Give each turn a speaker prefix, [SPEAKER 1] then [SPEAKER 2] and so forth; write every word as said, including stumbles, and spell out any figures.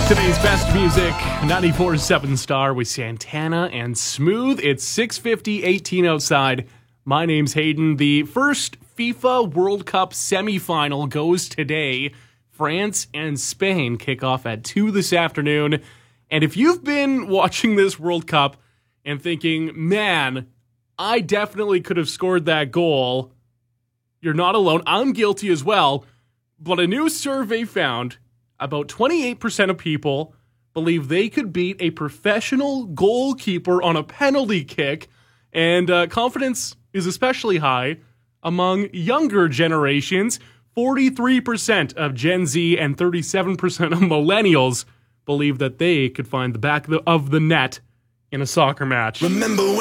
[SPEAKER 1] Today's best music, ninety-four point seven Star with Santana and Smooth. It's six fifty, eighteen outside. My name's Hayden. The first FIFA World Cup semifinal goes today. France and Spain kick off at two this afternoon. And if you've been watching this World Cup and thinking, man, I definitely could have scored that goal, you're not alone. I'm guilty as well. But a new survey found about twenty-eight percent of people believe they could beat a professional goalkeeper on a penalty kick, and uh, confidence is especially high among younger generations. forty-three percent of Gen Z and thirty-seven percent of millennials believe that they could find the back of the, of the net in a soccer match.
[SPEAKER 2] Remember